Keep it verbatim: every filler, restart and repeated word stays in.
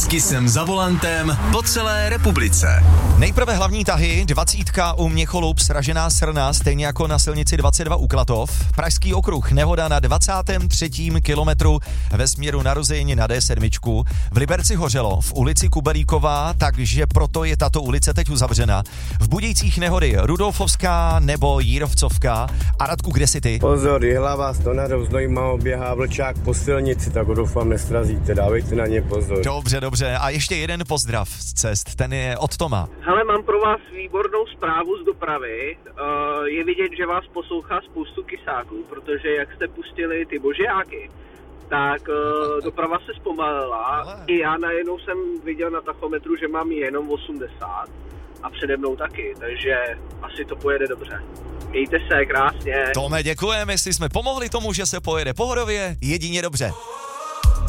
Dvacítky sem za volantem po celé republice. Nejprve hlavní tahy, dvacítka u Měcholup, sražená srna, stejně jako na silnici dvacet dva u Klatov. Pražský okruh, nehoda na dvacátém třetím kilometru ve směru na Rozejně na D sedm. V Liberci hořelo, v ulici Kubelíková, takže proto je tato ulice teď uzavřena. V Budějcích nehody Rudolfovská nebo Jírovcovka. A Radku, kde jsi ty? Pozor, Jihlava, Stonarov, Znojma, běhá vlčák po silnici, tak ho doufám nestrazíte, dávejte na ně pozor. Dobře, dobře. A ještě jeden pozdrav z cest, ten je od Toma. Hele, mám pro vás výbornou zprávu z dopravy. Uh, je vidět, že vás poslouchá spoustu kysáků, protože jak jste pustili ty božáky, tak uh, doprava se zpomalila. Ale. I já najednou jsem viděl na tachometru, že mám jenom osmdesát a přede mnou taky, takže asi to pojede dobře. Mějte se krásně. Tome, děkujeme, jestli jsme pomohli tomu, že se pojede pohodově, jedině dobře.